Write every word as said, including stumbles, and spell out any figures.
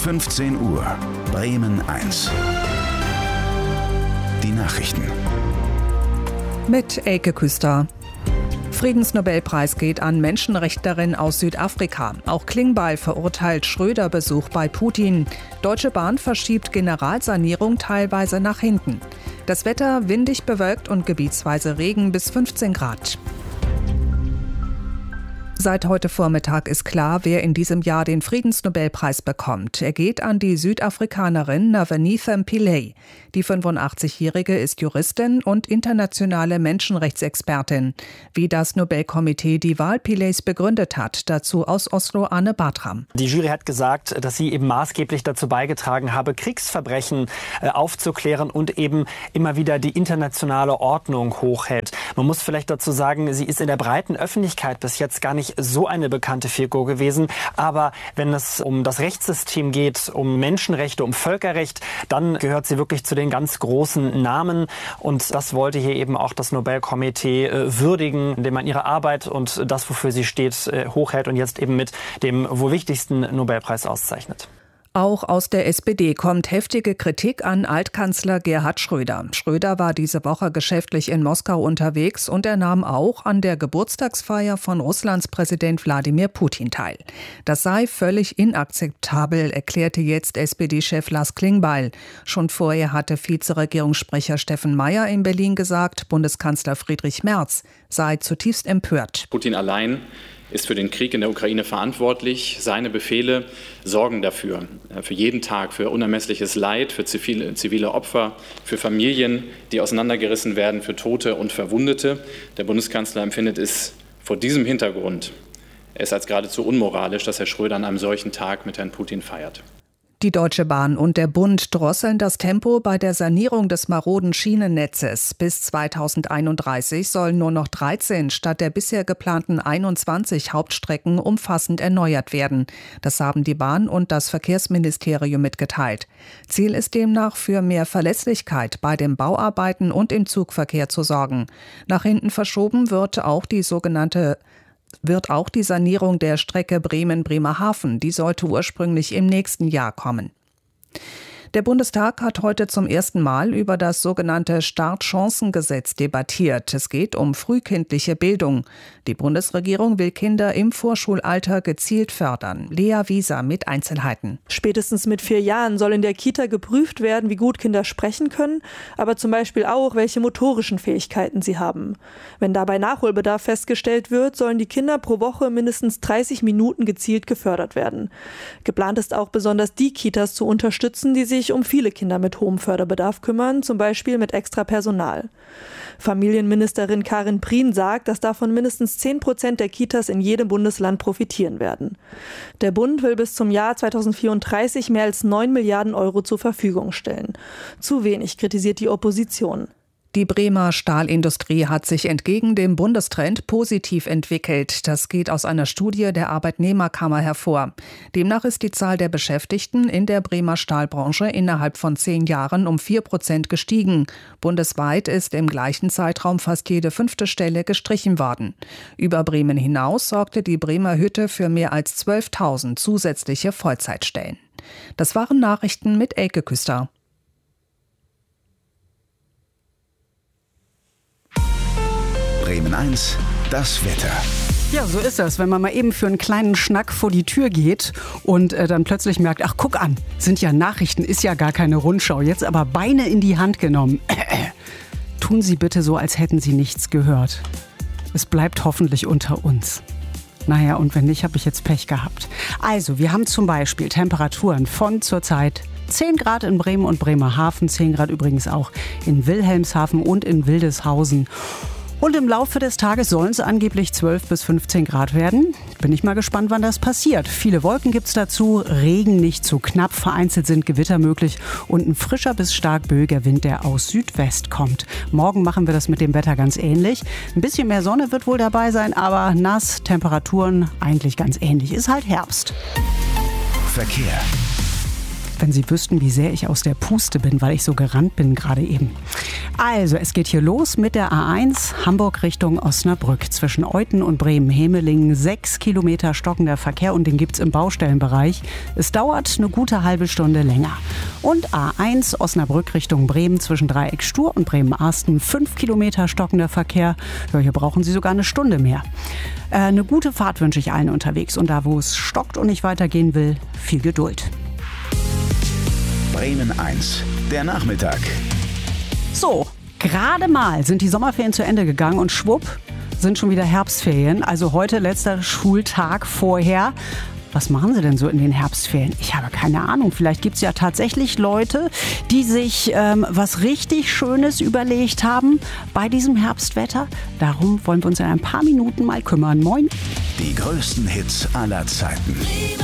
fünfzehn Uhr, Bremen eins. Die Nachrichten. Mit Elke Küster. Friedensnobelpreis geht an Menschenrechtlerin aus Südafrika. Auch Klingbeil verurteilt Schröder-Besuch bei Putin. Deutsche Bahn verschiebt Generalsanierung teilweise nach hinten. Das Wetter windig bewölkt und gebietsweise Regen bis fünfzehn Grad. Seit heute Vormittag ist klar, wer in diesem Jahr den Friedensnobelpreis bekommt. Er geht an die Südafrikanerin Navenitha Pillay. Die fünfundachtzigjährige ist Juristin und internationale Menschenrechtsexpertin. Wie das Nobelkomitee die Wahl Pillays begründet hat, dazu aus Oslo Anne Bartram. Die Jury hat gesagt, dass sie eben maßgeblich dazu beigetragen habe, Kriegsverbrechen äh, aufzuklären und eben immer wieder die internationale Ordnung hochhält. Man muss vielleicht dazu sagen, sie ist in der breiten Öffentlichkeit bis jetzt gar nicht so eine bekannte Figur gewesen. Aber wenn es um das Rechtssystem geht, um Menschenrechte, um Völkerrecht, dann gehört sie wirklich zu den ganz großen Namen. Und das wollte hier eben auch das Nobelkomitee äh, würdigen, indem man ihre Arbeit und das, wofür sie steht, äh, hochhält und jetzt eben mit dem wohl wichtigsten Nobelpreis auszeichnet. Auch aus der S P D kommt heftige Kritik an Altkanzler Gerhard Schröder. Schröder war diese Woche geschäftlich in Moskau unterwegs und er nahm auch an der Geburtstagsfeier von Russlands Präsident Wladimir Putin teil. Das sei völlig inakzeptabel, erklärte jetzt S P D-Chef Lars Klingbeil. Schon vorher hatte Vizeregierungssprecher Steffen Meyer in Berlin gesagt, Bundeskanzler Friedrich Merz sei zutiefst empört. Putin allein ist für den Krieg in der Ukraine verantwortlich. Seine Befehle sorgen dafür, für jeden Tag, für unermessliches Leid, für zivile, zivile Opfer, für Familien, die auseinandergerissen werden, für Tote und Verwundete. Der Bundeskanzler empfindet es vor diesem Hintergrund es als geradezu unmoralisch, dass Herr Schröder an einem solchen Tag mit Herrn Putin feiert. Die Deutsche Bahn und der Bund drosseln das Tempo bei der Sanierung des maroden Schienennetzes. Bis zweitausendeinunddreißig sollen nur noch dreizehn statt der bisher geplanten einundzwanzig Hauptstrecken umfassend erneuert werden. Das haben die Bahn und das Verkehrsministerium mitgeteilt. Ziel ist demnach, für mehr Verlässlichkeit bei den Bauarbeiten und im Zugverkehr zu sorgen. Nach hinten verschoben wird auch die sogenannte wird auch die Sanierung der Strecke Bremen-Bremerhaven. Die sollte ursprünglich im nächsten Jahr kommen. Der Bundestag hat heute zum ersten Mal über das sogenannte Startchancengesetz debattiert. Es geht um frühkindliche Bildung. Die Bundesregierung will Kinder im Vorschulalter gezielt fördern. Lea Wieser mit Einzelheiten. Spätestens mit vier Jahren soll in der Kita geprüft werden, wie gut Kinder sprechen können, aber zum Beispiel auch, welche motorischen Fähigkeiten sie haben. Wenn dabei Nachholbedarf festgestellt wird, sollen die Kinder pro Woche mindestens dreißig Minuten gezielt gefördert werden. Geplant ist auch, besonders die Kitas zu unterstützen, die sich um viele Kinder mit hohem Förderbedarf kümmern, zum Beispiel mit extra Personal. Familienministerin Karin Prien sagt, dass davon mindestens zehn Prozent der Kitas in jedem Bundesland profitieren werden. Der Bund will bis zum Jahr zweitausendvierunddreißig mehr als neun Milliarden Euro zur Verfügung stellen. Zu wenig, kritisiert die Opposition. Die Bremer Stahlindustrie hat sich entgegen dem Bundestrend positiv entwickelt. Das geht aus einer Studie der Arbeitnehmerkammer hervor. Demnach ist die Zahl der Beschäftigten in der Bremer Stahlbranche innerhalb von zehn Jahren um vier Prozent gestiegen. Bundesweit ist im gleichen Zeitraum fast jede fünfte Stelle gestrichen worden. Über Bremen hinaus sorgte die Bremer Hütte für mehr als zwölftausend zusätzliche Vollzeitstellen. Das waren Nachrichten mit Elke Küster. Bremen eins, das Wetter. Ja, so ist das, wenn man mal eben für einen kleinen Schnack vor die Tür geht und äh, dann plötzlich merkt, ach guck an, sind ja Nachrichten, ist ja gar keine Rundschau, jetzt aber Beine in die Hand genommen. Äh, äh. Tun Sie bitte so, als hätten Sie nichts gehört. Es bleibt hoffentlich unter uns. Naja, und wenn nicht, habe ich jetzt Pech gehabt. Also, wir haben zum Beispiel Temperaturen von zurzeit zehn Grad in Bremen und Bremerhaven, zehn Grad übrigens auch in Wilhelmshaven und in Wildesshausen. Und im Laufe des Tages sollen es angeblich zwölf bis fünfzehn Grad werden. Bin ich mal gespannt, wann das passiert. Viele Wolken gibt's dazu, Regen nicht zu knapp, vereinzelt sind Gewitter möglich und ein frischer bis stark böiger Wind, der aus Südwest kommt. Morgen machen wir das mit dem Wetter ganz ähnlich. Ein bisschen mehr Sonne wird wohl dabei sein, aber nass, Temperaturen eigentlich ganz ähnlich. Ist halt Herbst. Verkehr. Wenn Sie wüssten, wie sehr ich aus der Puste bin, weil ich so gerannt bin gerade eben. Also, es geht hier los mit der A eins, Hamburg Richtung Osnabrück. Zwischen Euthen und Bremen-Hemelingen sechs Kilometer stockender Verkehr und den gibt's im Baustellenbereich. Es dauert eine gute halbe Stunde länger. Und A eins, Osnabrück Richtung Bremen zwischen Dreieck Stur und Bremen-Arsten, fünf Kilometer stockender Verkehr. Ja, hier brauchen Sie sogar eine Stunde mehr. Äh, eine gute Fahrt wünsche ich allen unterwegs. Und da, wo es stockt und nicht weitergehen will, viel Geduld. Bremen eins, der Nachmittag. So, gerade mal sind die Sommerferien zu Ende gegangen und schwupp sind schon wieder Herbstferien. Also heute letzter Schultag vorher. Was machen Sie denn so in den Herbstferien? Ich habe keine Ahnung. Vielleicht gibt es ja tatsächlich Leute, die sich ähm, was richtig Schönes überlegt haben bei diesem Herbstwetter. Darum wollen wir uns in ein paar Minuten mal kümmern. Moin. Die größten Hits aller Zeiten.